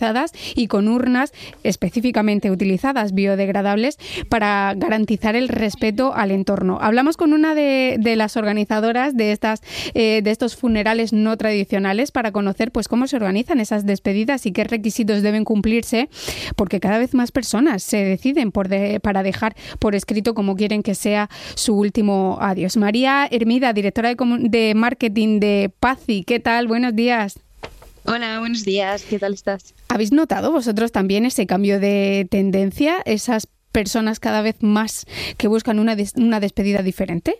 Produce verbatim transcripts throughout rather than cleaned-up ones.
personalizadas y con urnas específicamente utilizadas, biodegradables, para garantizar el respeto al entorno. Hablamos con una de, de las organizadoras de estas eh, de estos funerales no tradicionales para conocer pues cómo se organizan esas despedidas y qué requisitos deben cumplirse, porque cada vez más personas se deciden por de, para dejar por escrito cómo quieren que sea su último adiós. María Hermida, directora de, de marketing de Pazzi, ¿qué tal? Buenos días. Hola, buenos días. ¿Qué tal estás? ¿Habéis notado vosotros también ese cambio de tendencia? Esas personas cada vez más que buscan una, des- una despedida diferente.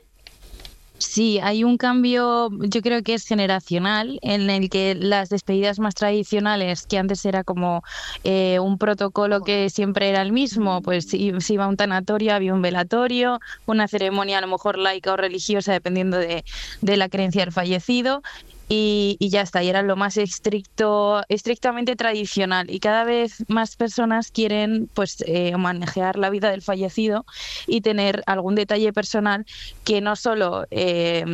Sí, hay un cambio, yo creo que es generacional, en el que las despedidas más tradicionales, que antes era como eh, un protocolo que siempre era el mismo, pues si se iba a un tanatorio, había un velatorio, una ceremonia a lo mejor laica o religiosa, dependiendo de, de la creencia del fallecido. Y, y ya está, y era lo más estricto, estrictamente tradicional. Y cada vez más personas quieren pues eh, manejar la vida del fallecido y tener algún detalle personal que no solo eh,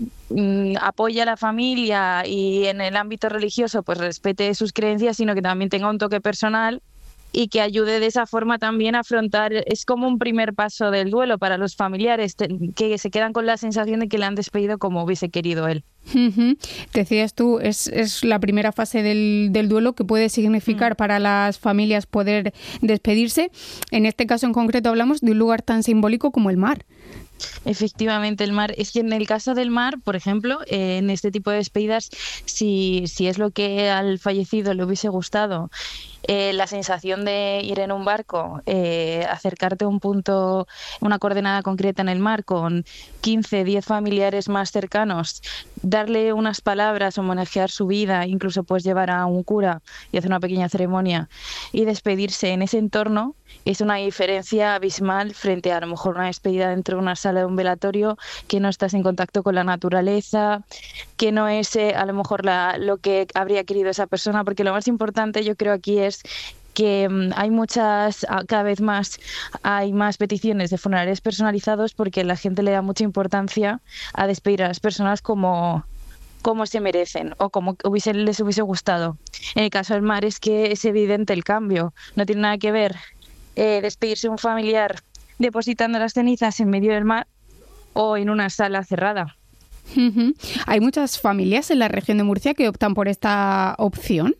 mm, apoya a la familia y en el ámbito religioso pues respete sus creencias, sino que también tenga un toque personal y que ayude de esa forma también a afrontar. Es como un primer paso del duelo para los familiares, que se quedan con la sensación de que le han despedido como hubiese querido él. Uh-huh. Decías tú, es, es la primera fase del, del duelo que puede significar mm. para las familias poder despedirse. En este caso en concreto hablamos de un lugar tan simbólico como el mar. Efectivamente, el mar. Es que en el caso del mar, por ejemplo, eh, en este tipo de despedidas, si, si es lo que al fallecido le hubiese gustado, eh, la sensación de ir en un barco, eh, acercarte a un punto, una coordenada concreta en el mar con quince, diez familiares más cercanos, darle unas palabras, homenajear su vida, incluso pues llevar a un cura y hacer una pequeña ceremonia y despedirse en ese entorno, es una diferencia abismal frente a a lo mejor una despedida dentro de una sala de un velatorio, que no estás en contacto con la naturaleza, que no es eh, a lo mejor la, lo que habría querido esa persona, porque lo más importante yo creo aquí es que um, hay muchas, cada vez más hay más peticiones de funerales personalizados, porque la gente le da mucha importancia a despedir a las personas como como se merecen o como hubiese, les hubiese gustado. En el caso del mar es que es evidente el cambio, no tiene nada que ver eh, despedirse de un familiar depositando las cenizas en medio del mar o en una sala cerrada. Uh-huh. ¿Hay muchas familias en la región de Murcia que optan por esta opción?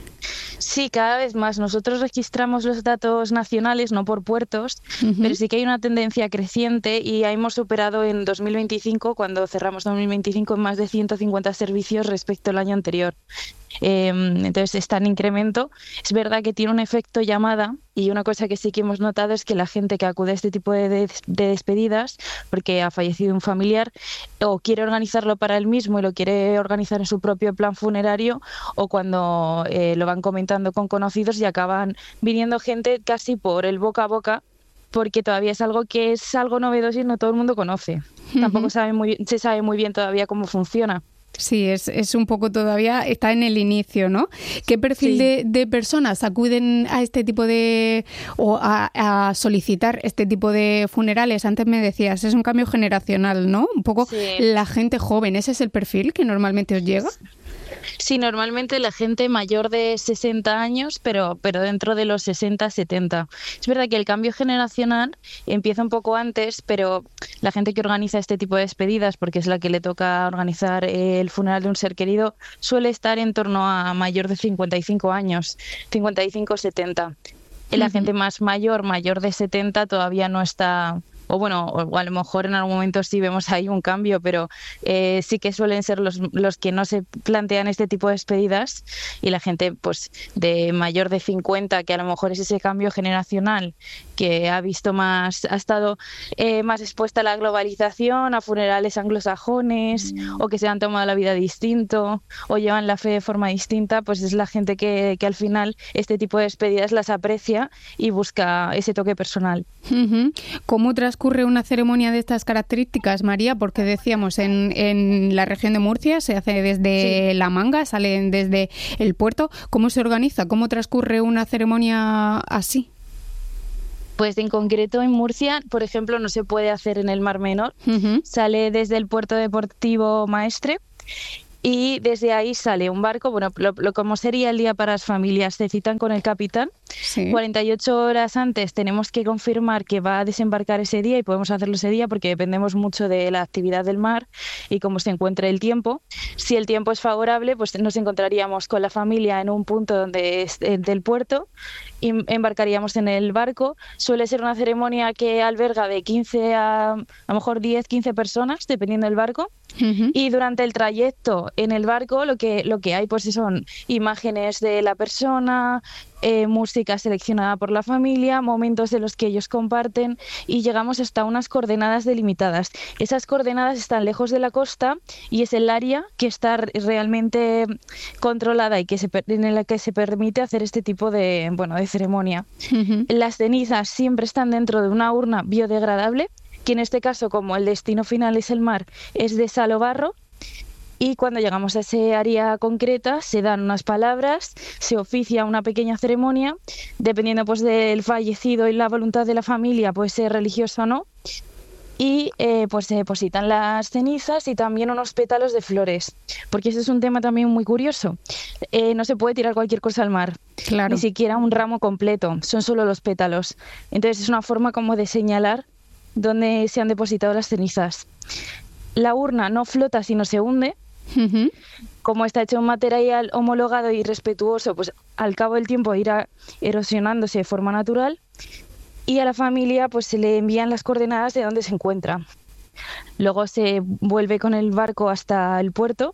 Sí, cada vez más. Nosotros registramos los datos nacionales, no por puertos, uh-huh. pero sí que hay una tendencia creciente y hemos superado en dos mil veinticinco, cuando cerramos dos mil veinticinco, en más de ciento cincuenta servicios respecto al año anterior. Eh, entonces está en incremento. Es verdad que tiene un efecto llamada, y una cosa que sí que hemos notado es que la gente que acude a este tipo de, de, de despedidas, porque ha fallecido un familiar, o quiere organizarlo para él mismo y lo quiere organizar en su propio plan funerario, o cuando eh, lo van comentando con conocidos y acaban viniendo gente casi por el boca a boca, porque todavía es algo que es algo novedoso y no todo el mundo conoce. Uh-huh. Tampoco sabe muy, se sabe muy bien todavía cómo funciona. Sí, es, es un poco todavía, está en el inicio, ¿no? ¿Qué perfil sí. de, de personas acuden a este tipo de, o a, a solicitar este tipo de funerales? Antes me decías, es un cambio generacional, ¿no? Un poco sí. La gente joven, ¿ese es el perfil que normalmente os llega? Sí, normalmente la gente mayor de sesenta años, pero, pero dentro de los sesenta, setenta. Es verdad que el cambio generacional empieza un poco antes, pero la gente que organiza este tipo de despedidas, porque es la que le toca organizar el funeral de un ser querido, suele estar en torno a mayor de cincuenta y cinco años, cincuenta y cinco, setenta. La uh-huh. gente más mayor, mayor de setenta, todavía no está... O bueno, o a lo mejor en algún momento sí vemos ahí un cambio, pero eh, sí que suelen ser los, los que no se plantean este tipo de despedidas, y la gente pues de mayor de cincuenta, que a lo mejor es ese cambio generacional, que ha visto más, ha estado eh, más expuesta a la globalización, a funerales anglosajones, o que se han tomado la vida distinto, o llevan la fe de forma distinta, pues es la gente que, que al final este tipo de despedidas las aprecia y busca ese toque personal. Uh-huh. ¿Cómo transcurre una ceremonia de estas características, María? Porque decíamos, en, en la región de Murcia se hace desde sí. La Manga, salen desde el puerto. ¿Cómo se organiza? ¿Cómo transcurre una ceremonia así? Pues en concreto en Murcia, por ejemplo, no se puede hacer en el Mar Menor. Uh-huh. Sale desde el puerto deportivo Maestre y desde ahí sale un barco, bueno, lo, lo como sería el día para las familias, se citan con el capitán, Sí. cuarenta y ocho horas antes tenemos que confirmar que va a desembarcar ese día y podemos hacerlo ese día porque dependemos mucho de la actividad del mar y cómo se encuentre el tiempo. Si el tiempo es favorable, pues nos encontraríamos con la familia en un punto donde es, eh, del puerto y embarcaríamos en el barco. Suele ser una ceremonia que alberga de quince a a lo mejor diez, quince personas, dependiendo del barco. Uh-huh. Y durante el trayecto en el barco lo que, lo que hay pues son imágenes de la persona, eh, música seleccionada por la familia, momentos de los que ellos comparten y llegamos hasta unas coordenadas delimitadas. Esas coordenadas están lejos de la costa y es el área que está realmente controlada y que se, en la que se permite hacer este tipo de, bueno, de ceremonia. Uh-huh. Las cenizas siempre están dentro de una urna biodegradable, que en este caso, como el destino final es el mar, es de sal o barro, y cuando llegamos a ese área concreta se dan unas palabras, se oficia una pequeña ceremonia, dependiendo pues del fallecido y la voluntad de la familia, puede ser religioso o no, y eh, pues se depositan las cenizas y también unos pétalos de flores, porque ese es un tema también muy curioso. Eh, no se puede tirar cualquier cosa al mar, Claro. ni siquiera un ramo completo, son solo los pétalos. Entonces es una forma como de señalar donde se han depositado las cenizas. La urna no flota sino se hunde. Uh-huh. Como está hecho un material homologado y respetuoso, pues al cabo del tiempo irá erosionándose de forma natural y a la familia pues se le envían las coordenadas de donde se encuentra. Luego se vuelve con el barco hasta el puerto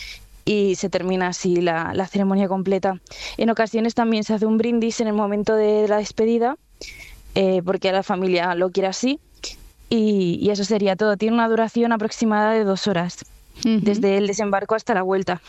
y se termina así la, la ceremonia completa. En ocasiones también se hace un brindis en el momento de la despedida, eh, porque la familia lo quiere así. Y, y eso sería todo. Tiene una duración aproximada de dos horas, uh-huh, desde el desembarco hasta la vuelta.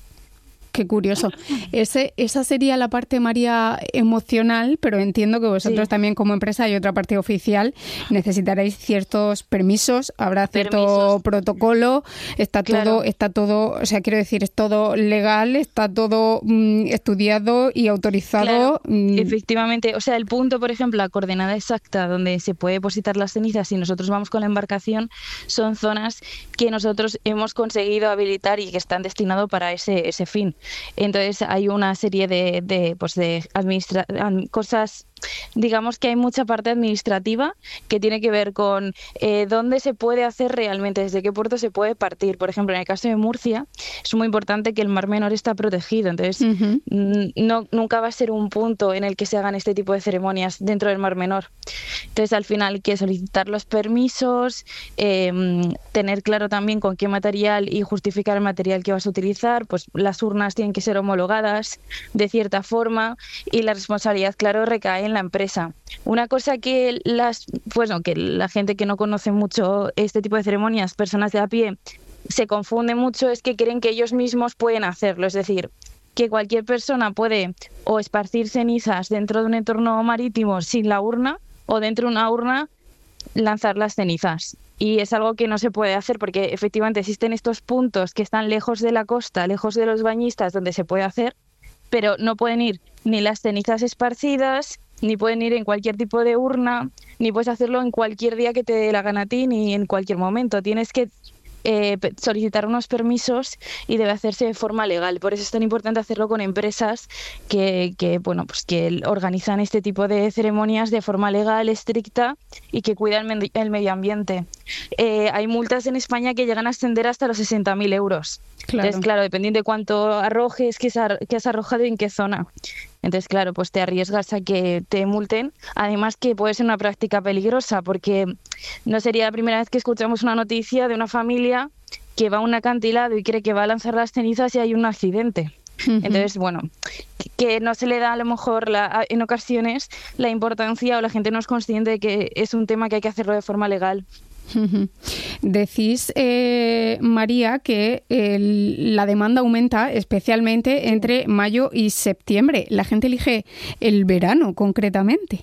Qué curioso. Ese, esa sería la parte, María, emocional, pero entiendo que vosotros sí. también como empresa hay otra parte oficial. Necesitaréis ciertos permisos, habrá cierto permisos. protocolo, está claro. todo, está todo, o sea, quiero decir, es todo legal, está todo mm, estudiado y autorizado. Claro, mm. Efectivamente, o sea, el punto, por ejemplo, la coordenada exacta donde se puede depositar las cenizas si nosotros vamos con la embarcación, son zonas que nosotros hemos conseguido habilitar y que están destinadas para ese, ese fin. Entonces hay una serie de, de, pues de administra- cosas, digamos que hay mucha parte administrativa que tiene que ver con eh, dónde se puede hacer realmente, desde qué puerto se puede partir. Por ejemplo, en el caso de Murcia es muy importante que el Mar Menor está protegido, entonces uh-huh. no, nunca va a ser un punto en el que se hagan este tipo de ceremonias dentro del Mar Menor. Entonces al final hay que solicitar los permisos, eh, tener claro también con qué material y justificar el material que vas a utilizar, pues las urnas tienen que ser homologadas de cierta forma y la responsabilidad, claro, recae en la empresa. Una cosa que las, pues no, que la gente que no conoce mucho este tipo de ceremonias, personas de a pie, se confunde mucho es que creen que ellos mismos pueden hacerlo, es decir, que cualquier persona puede o esparcir cenizas dentro de un entorno marítimo sin la urna o dentro de una urna lanzar las cenizas. Y es algo que no se puede hacer porque efectivamente existen estos puntos que están lejos de la costa, lejos de los bañistas, donde se puede hacer, pero no pueden ir ni las cenizas esparcidas, ni pueden ir en cualquier tipo de urna, ni puedes hacerlo en cualquier día que te dé la gana a ti, ni en cualquier momento. Tienes que eh, solicitar unos permisos y debe hacerse de forma legal. Por eso es tan importante hacerlo con empresas que, que, bueno, pues que organizan este tipo de ceremonias de forma legal, estricta y que cuidan el medio ambiente. Eh, hay multas en España que llegan a ascender hasta los sesenta mil euros. Claro. Entonces, claro, dependiendo de cuánto arrojes, qué has arrojado y en qué zona. Entonces, claro, pues te arriesgas a que te multen. Además que puede ser una práctica peligrosa porque no sería la primera vez que escuchamos una noticia de una familia que va a un acantilado y cree que va a lanzar las cenizas y hay un accidente. Uh-huh. Entonces, bueno, que no se le da a lo mejor la, en ocasiones la importancia o la gente no es consciente de que es un tema que hay que hacerlo de forma legal. Uh-huh. Decís, eh, María, que el, la demanda aumenta especialmente entre mayo y septiembre. La gente elige el verano concretamente.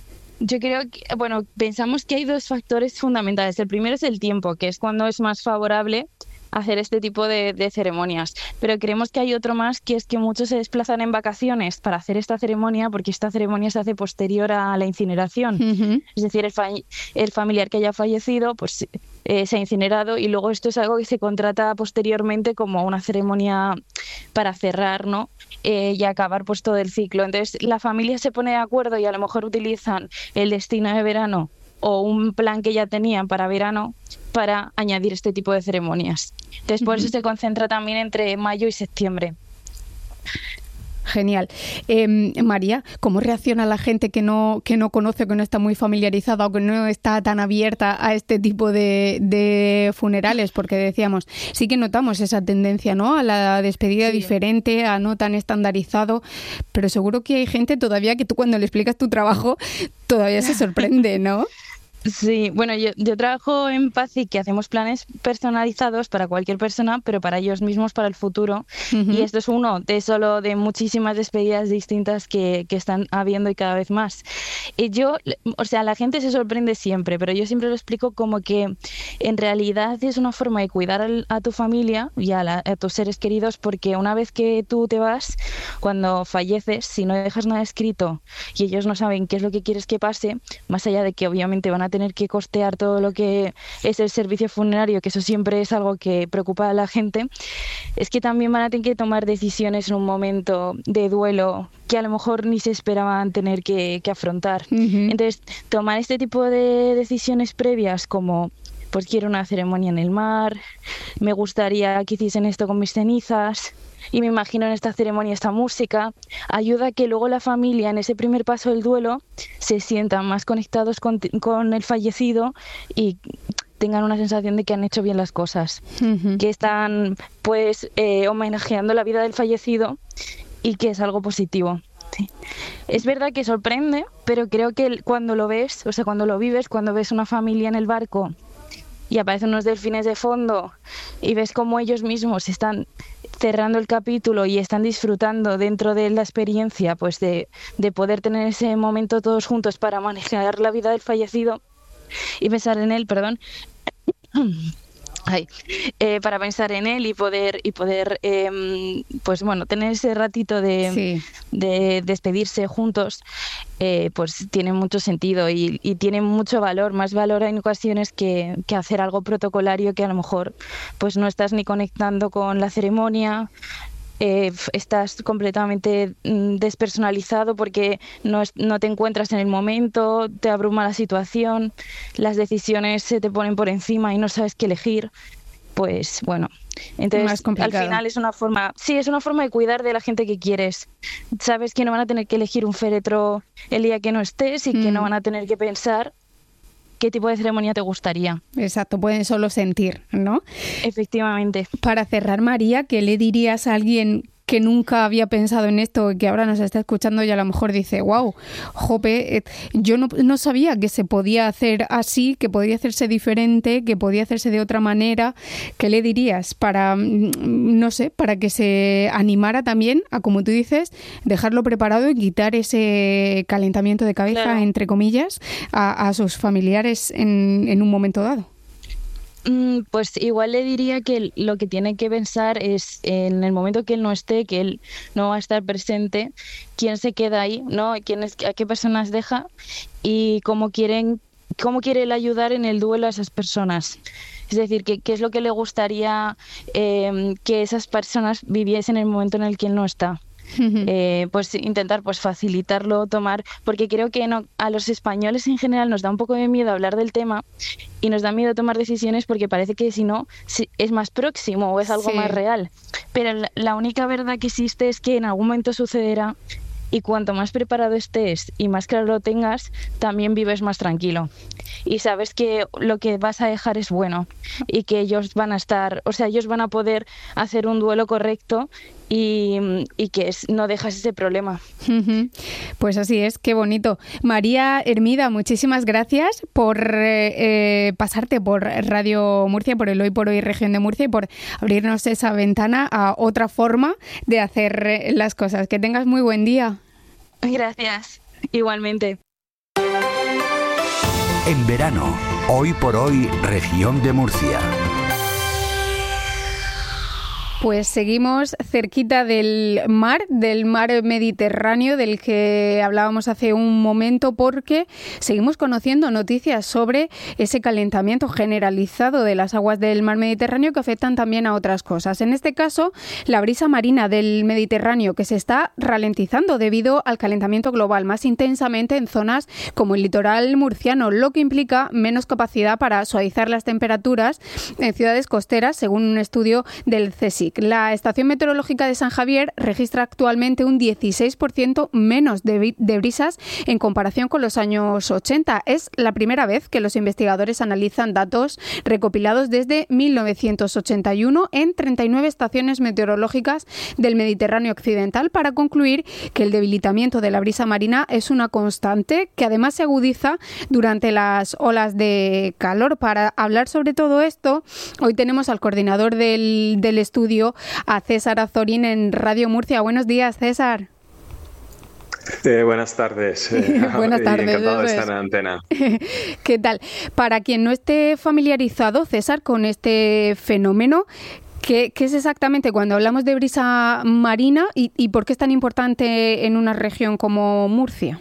Yo creo que, bueno, pensamos que hay dos factores fundamentales. El primero es el tiempo, que es cuando es más favorable hacer este tipo de, de ceremonias. Pero creemos que hay otro más, que es que muchos se desplazan en vacaciones para hacer esta ceremonia, porque esta ceremonia se hace posterior a la incineración. Uh-huh. Es decir, el, fa- el familiar que haya fallecido pues eh, se ha incinerado, y luego esto es algo que se contrata posteriormente como una ceremonia para cerrar, ¿no? Eh, y acabar pues todo el ciclo. Entonces la familia se pone de acuerdo y a lo mejor utilizan el destino de verano o un plan que ya tenían para verano para añadir este tipo de ceremonias. Entonces por eso se concentra también entre mayo y septiembre. Genial. Eh, María, ¿cómo reacciona la gente que no, que no conoce, que no está muy familiarizada o que no está tan abierta a este tipo de, de funerales? Porque decíamos, sí que notamos esa tendencia, ¿no?, a la despedida sí. diferente, a no tan estandarizado, pero seguro que hay gente todavía que tú cuando le explicas tu trabajo todavía se sorprende, ¿no? Sí, bueno, yo, yo trabajo en Pazzi, que hacemos planes personalizados para cualquier persona, pero para ellos mismos, para el futuro. Uh-huh. Y esto es uno de solo de muchísimas despedidas distintas que, que están habiendo y cada vez más. Y yo, o sea, la gente se sorprende siempre, pero yo siempre lo explico como que en realidad es una forma de cuidar al, a tu familia y a, la, a tus seres queridos, porque una vez que tú te vas, cuando falleces, si no dejas nada escrito y ellos no saben qué es lo que quieres que pase, más allá de que obviamente van a tener que costear todo lo que es el servicio funerario, que eso siempre es algo que preocupa a la gente, es que también van a tener que tomar decisiones en un momento de duelo que a lo mejor ni se esperaban tener que, que afrontar. Uh-huh. Entonces, tomar este tipo de decisiones previas como pues quiero una ceremonia en el mar, me gustaría que hiciesen esto con mis cenizas, y me imagino en esta ceremonia esta música, ayuda a que luego la familia en ese primer paso del duelo se sientan más conectados con, con el fallecido y tengan una sensación de que han hecho bien las cosas, uh-huh. que están pues eh, homenajeando la vida del fallecido y que es algo positivo. Sí. Es verdad que sorprende, pero creo que cuando lo ves, o sea, cuando lo vives, cuando ves una familia en el barco y aparecen unos delfines de fondo y ves cómo ellos mismos están cerrando el capítulo y están disfrutando dentro de la experiencia pues de, de poder tener ese momento todos juntos para manejar la vida del fallecido y pensar en él, perdón, Ay, eh, para pensar en él y poder y poder eh, pues bueno tener ese ratito de, sí. de despedirse juntos, eh, pues tiene mucho sentido y, y tiene mucho valor, más valor en ocasiones que, que hacer algo protocolario que a lo mejor pues no estás ni conectando con la ceremonia. Eh, estás completamente mm, despersonalizado porque no, es, no te encuentras en el momento, te abruma la situación, las decisiones se te ponen por encima y no sabes qué elegir. Pues bueno, entonces al final es una forma, sí, es una forma de cuidar de la gente que quieres. Sabes que no van a tener que elegir un féretro el día que no estés y mm. que no van a tener que pensar qué tipo de ceremonia te gustaría. Exacto, pueden solo sentir, ¿no? Efectivamente. Para cerrar, María, ¿qué le dirías a alguien que nunca había pensado en esto y que ahora nos está escuchando y a lo mejor dice, wow, jope, yo no, no sabía que se podía hacer así, que podía hacerse diferente, que podía hacerse de otra manera? ¿Qué le dirías para, no sé, para que se animara también a, como tú dices, dejarlo preparado y quitar ese calentamiento de cabeza, claro, entre comillas, a, a sus familiares en, en un momento dado? Pues igual le diría que lo que tiene que pensar es en el momento que él no esté, que él no va a estar presente, quién se queda ahí, ¿no? ¿Quién es, a qué personas deja y cómo quieren, cómo quiere él ayudar en el duelo a esas personas. Es decir, qué es lo que le gustaría eh, que esas personas viviesen en el momento en el que él no está. Uh-huh. Eh, pues intentar pues facilitarlo, tomar, porque creo que no, a los españoles en general nos da un poco de miedo hablar del tema y nos da miedo tomar decisiones porque parece que si no si, es más próximo o es algo sí. más real, pero la, la única verdad que existe es que en algún momento sucederá y cuanto más preparado estés y más claro lo tengas, también vives más tranquilo y sabes que lo que vas a dejar es bueno y que ellos van a estar, o sea, ellos van a poder hacer un duelo correcto y, y que es, no dejas ese problema. Uh-huh. Pues así es, qué bonito. María Hermida, muchísimas gracias por eh, pasarte por Radio Murcia, por el Hoy por Hoy Región de Murcia y por abrirnos esa ventana a otra forma de hacer las cosas. Que tengas muy buen día. Gracias, igualmente. En verano, Hoy por Hoy Región de Murcia. Pues seguimos cerquita del mar, del mar Mediterráneo, del que hablábamos hace un momento, porque seguimos conociendo noticias sobre ese calentamiento generalizado de las aguas del mar Mediterráneo que afectan también a otras cosas. En este caso, la brisa marina del Mediterráneo, que se está ralentizando debido al calentamiento global más intensamente en zonas como el litoral murciano, lo que implica menos capacidad para suavizar las temperaturas en ciudades costeras, según un estudio del CSIC. La Estación Meteorológica de San Javier registra actualmente un dieciséis por ciento menos de, de brisas en comparación con los años ochenta. Es la primera vez que los investigadores analizan datos recopilados desde mil novecientos ochenta y uno en treinta y nueve estaciones meteorológicas del Mediterráneo occidental para concluir que el debilitamiento de la brisa marina es una constante que además se agudiza durante las olas de calor. Para hablar sobre todo esto, hoy tenemos al coordinador del, del estudio, a César Azorín, en Radio Murcia. Buenos días, César. Eh, buenas tardes. Eh, buenas tardes. Encantado de estar en la antena. ¿Qué tal? Para quien no esté familiarizado, César, con este fenómeno, ¿qué, qué es exactamente cuando hablamos de brisa marina y, y por qué es tan importante en una región como Murcia?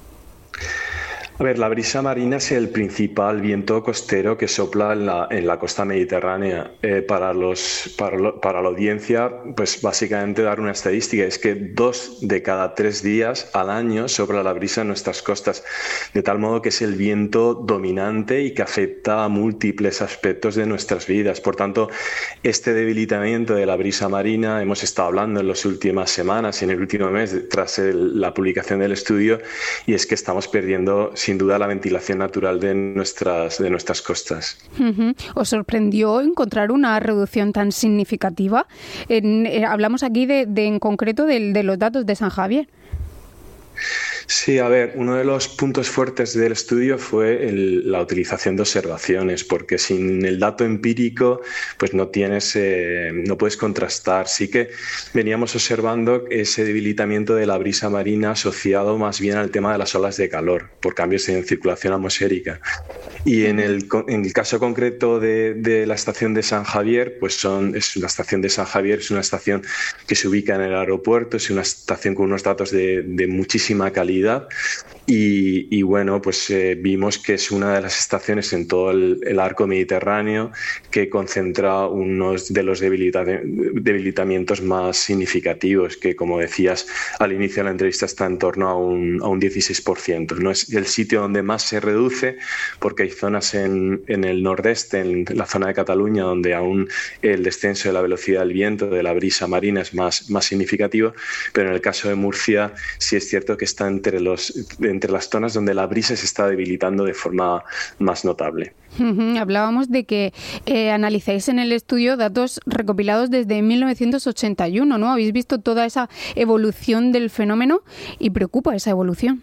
A ver, la brisa marina es el principal viento costero que sopla en la, en la costa mediterránea. Eh, para, los, para, lo, para la audiencia, pues básicamente dar una estadística, es que dos de cada tres días al año sopla la brisa en nuestras costas, de tal modo que es el viento dominante y que afecta a múltiples aspectos de nuestras vidas. Por tanto, este debilitamiento de la brisa marina, hemos estado hablando en las últimas semanas y en el último mes, tras el, la publicación del estudio, y es que estamos perdiendo sin duda la ventilación natural de nuestras, de nuestras costas. Uh-huh. ¿Os sorprendió encontrar una reducción tan significativa? En, eh, hablamos aquí de, de en concreto de, de los datos de San Javier. Sí, a ver, uno de los puntos fuertes del estudio fue el, la utilización de observaciones, porque sin el dato empírico, pues no tienes, eh, no puedes contrastar. Sí que veníamos observando ese debilitamiento de la brisa marina asociado más bien al tema de las olas de calor, por cambios en circulación atmosférica. Y en el, en el caso concreto de, de la estación de San Javier, pues son, es una estación de San Javier, es una estación que se ubica en el aeropuerto, es una estación con unos datos de, de muchísima calidad. Y, y bueno, pues eh, vimos que es una de las estaciones en todo el, el arco mediterráneo que concentra unos de los debilita debilitamientos más significativos, que como decías al inicio de la entrevista está en torno a un, a un dieciséis por ciento. No es el sitio donde más se reduce, porque hay zonas en, en el nordeste, en la zona de Cataluña, donde aún el descenso de la velocidad del viento, de la brisa marina, es más, más significativo, pero en el caso de Murcia sí es cierto que está entre Los, entre las zonas donde la brisa se está debilitando de forma más notable. Uh-huh. Hablábamos de que eh, analizáis en el estudio datos recopilados desde mil novecientos ochenta y uno, ¿no? Habéis visto toda esa evolución del fenómeno y preocupa esa evolución.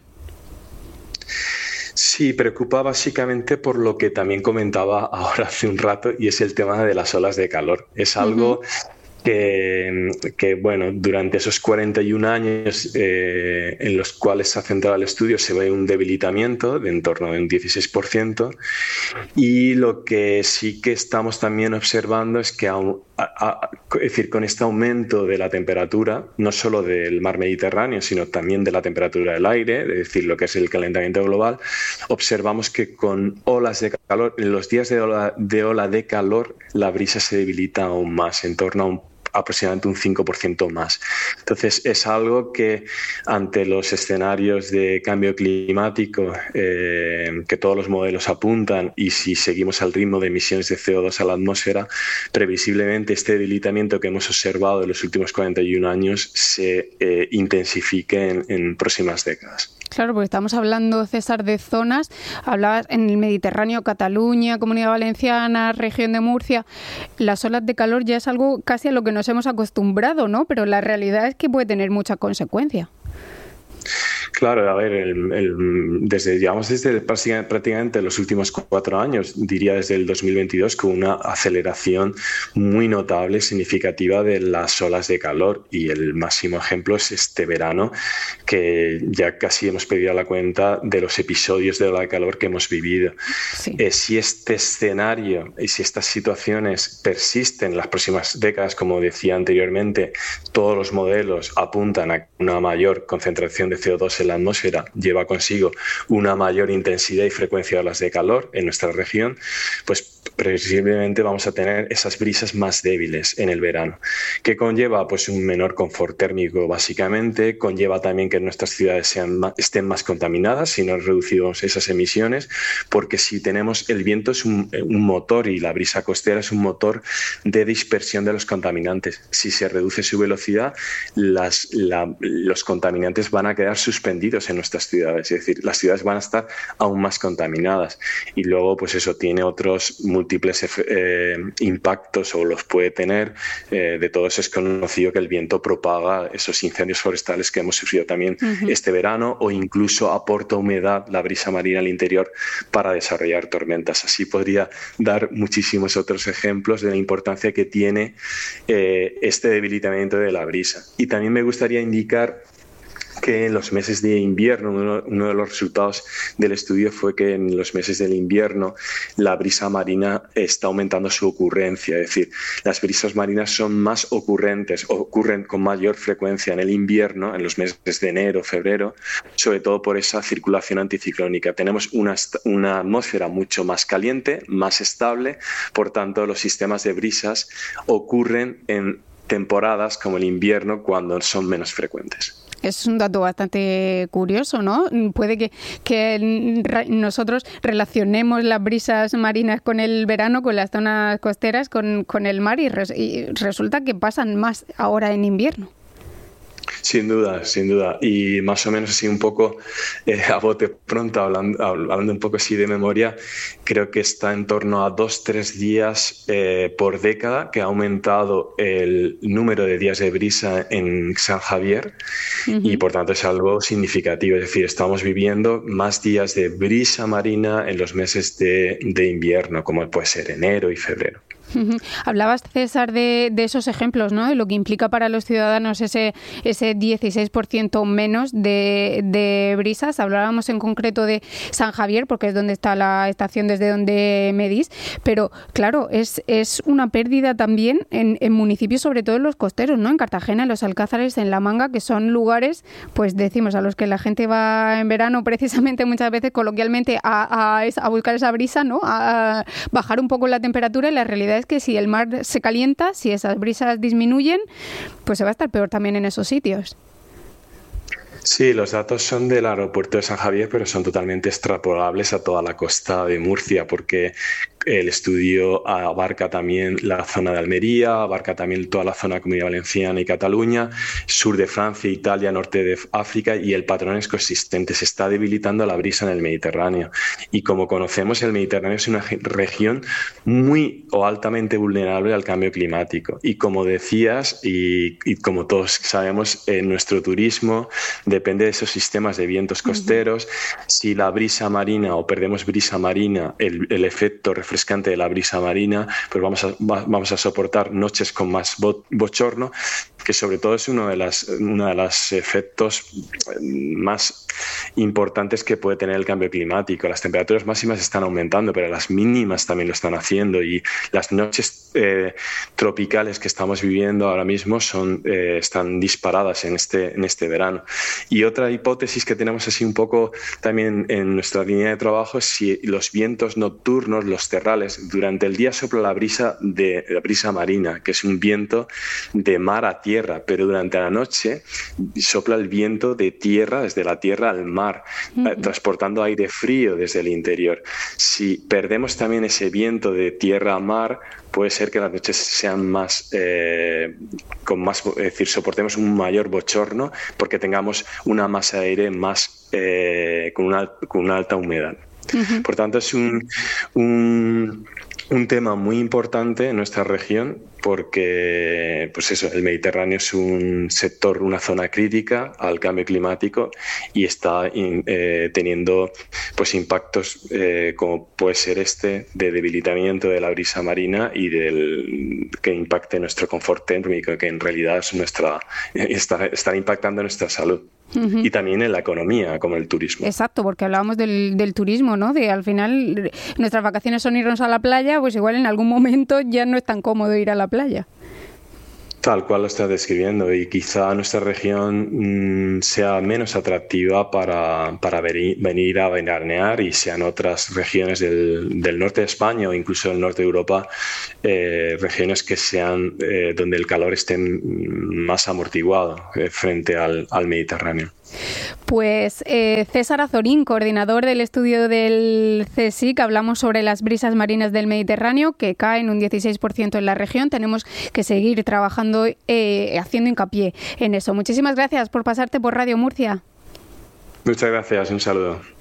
Sí, preocupa básicamente por lo que también comentaba ahora hace un rato, y es el tema de las olas de calor. Es algo... Uh-huh. Que, que, bueno, durante esos cuarenta y un años eh, en los cuales se ha centrado el estudio se ve un debilitamiento de en torno a un dieciséis por ciento, y lo que sí que estamos también observando es que, a, a, es decir, con este aumento de la temperatura, no solo del mar Mediterráneo, sino también de la temperatura del aire, es decir, lo que es el calentamiento global, observamos que con olas de calor, en los días de ola de, ola de calor, la brisa se debilita aún más, en torno a un aproximadamente un cinco por ciento más. Entonces, es algo que ante los escenarios de cambio climático eh, que todos los modelos apuntan, y si seguimos al ritmo de emisiones de C O dos a la atmósfera, previsiblemente este debilitamiento que hemos observado en los últimos cuarenta y un años se eh, intensifique en, en próximas décadas. Claro, porque estamos hablando, César, de zonas, hablabas en el Mediterráneo, Cataluña, Comunidad Valenciana, región de Murcia. Las olas de calor ya es algo casi a lo que nos hemos acostumbrado, ¿no? Pero la realidad es que puede tener mucha consecuencia. Claro, a ver, el, el, desde, digamos, desde prácticamente los últimos cuatro años, diría desde el dos mil veintidós, con una aceleración muy notable, significativa de las olas de calor. Y el máximo ejemplo es este verano, que ya casi hemos perdido la cuenta de los episodios de ola de calor que hemos vivido. Sí. Eh, si este escenario y si estas situaciones persisten en las próximas décadas, como decía anteriormente, todos los modelos apuntan a una mayor concentración de C O dos en la atmósfera, lleva consigo una mayor intensidad y frecuencia de olas de calor en nuestra región, pues previsiblemente vamos a tener esas brisas más débiles en el verano. ¿Qué conlleva? Pues un menor confort térmico, básicamente. Conlleva también que nuestras ciudades sean más, estén más contaminadas si no reducimos esas emisiones, porque si tenemos el viento es un, un motor y la brisa costera es un motor de dispersión de los contaminantes. Si se reduce su velocidad, las, la, los contaminantes van a quedar suspendidos en nuestras ciudades, es decir, las ciudades van a estar aún más contaminadas. Y luego, pues eso tiene otros múltiples eh, impactos, o los puede tener. Eh, de todos es conocido que el viento propaga esos incendios forestales que hemos sufrido también uh-huh. este verano, o incluso aporta humedad, la brisa marina al interior, para desarrollar tormentas. Así podría dar muchísimos otros ejemplos de la importancia que tiene eh, este debilitamiento de la brisa. Y también me gustaría indicar que en los meses de invierno, uno, uno de los resultados del estudio fue que en los meses del invierno la brisa marina está aumentando su ocurrencia, es decir, las brisas marinas son más ocurrentes, ocurren con mayor frecuencia en el invierno, en los meses de enero, febrero, sobre todo por esa circulación anticiclónica. Tenemos una, una atmósfera mucho más caliente, más estable, por tanto los sistemas de brisas ocurren en temporadas como el invierno, cuando son menos frecuentes. Es un dato bastante curioso, ¿no? Puede que, que nosotros relacionemos las brisas marinas con el verano, con las zonas costeras, con, con el mar, y, res, y resulta que pasan más ahora en invierno. Sin duda, sin duda. Y más o menos así un poco eh, a bote pronto, hablando, hablando un poco así de memoria, creo que está en torno a dos, tres días eh, por década que ha aumentado el número de días de brisa en San Javier. Uh-huh. Y por tanto es algo significativo. Es decir, estamos viviendo más días de brisa marina en los meses de, de invierno, como puede ser enero y febrero. Uh-huh. Hablabas, César, de, de esos ejemplos, ¿no? De lo que implica para los ciudadanos ese, ese dieciséis por ciento menos de, de brisas. Hablábamos en concreto de San Javier, porque es donde está la estación desde donde medís, pero claro, es, es una pérdida también en, en municipios, sobre todo en los costeros, ¿no? En Cartagena, en los Alcázares, en La Manga, que son lugares, pues decimos, a los que la gente va en verano precisamente muchas veces coloquialmente a, a, a buscar esa brisa, ¿no? A, a bajar un poco la temperatura, y la realidad es que si el mar se calienta, si esas brisas disminuyen, pues se va a estar peor también en esos sitios. Sí, los datos son del aeropuerto de San Javier, pero son totalmente extrapolables a toda la costa de Murcia, porque el estudio abarca también la zona de Almería, abarca también toda la zona de Comunidad Valenciana y Cataluña, sur de Francia, Italia, norte de África, y el patrón es consistente. Se está debilitando la brisa en el Mediterráneo. Y como conocemos, el Mediterráneo es una región muy o altamente vulnerable al cambio climático. Y como decías, y, y como todos sabemos, en nuestro turismo depende de esos sistemas de vientos costeros. Uh-huh. Si la brisa marina, o perdemos brisa marina, el, el efecto refrescante de la brisa marina, pues vamos a, vamos a soportar noches con más bo, bochorno, que sobre todo es uno de las uno de los efectos más importantes que puede tener el cambio climático. Las temperaturas máximas están aumentando, pero las mínimas también lo están haciendo, y las noches eh, tropicales que estamos viviendo ahora mismo son eh, están disparadas en este en este verano. Y otra hipótesis que tenemos así un poco también en nuestra línea de trabajo es si los vientos nocturnos, los terrales, durante el día sopla la brisa de la brisa marina, que es un viento de mar a tierra, pero durante la noche sopla el viento de tierra, desde la tierra al mar, uh-huh. transportando aire frío desde el interior. Si perdemos también ese viento de tierra a mar, puede ser que las noches sean más, eh, con más, es decir, soportemos un mayor bochorno, porque tengamos una masa de aire más eh, con, una, con una alta humedad. Uh-huh. Por tanto, es un, un, un tema muy importante en nuestra región porque, pues eso, el Mediterráneo es un sector, una zona crítica al cambio climático y está in, eh, teniendo pues impactos eh, como puede ser este de debilitamiento de la brisa marina y del que impacte nuestro confort térmico, que en realidad es nuestra está, están impactando nuestra salud. Uh-huh. Y también en la economía, como el turismo. Exacto, porque hablábamos del, del turismo, ¿no? De al final nuestras vacaciones son irnos a la playa, pues igual en algún momento ya no es tan cómodo ir a la playa. Tal cual lo estás describiendo, y quizá nuestra región mmm, sea menos atractiva para, para venir, venir a veranear, y sean otras regiones del, del norte de España o incluso del norte de Europa, eh, regiones que sean eh, donde el calor esté más amortiguado eh, frente al, al Mediterráneo. Pues eh, César Azorín, coordinador del estudio del CSIC, hablamos sobre las brisas marinas del Mediterráneo que caen un dieciséis por ciento en la región. Tenemos que seguir trabajando, eh, haciendo hincapié en eso. Muchísimas gracias por pasarte por Radio Murcia. Muchas gracias, un saludo.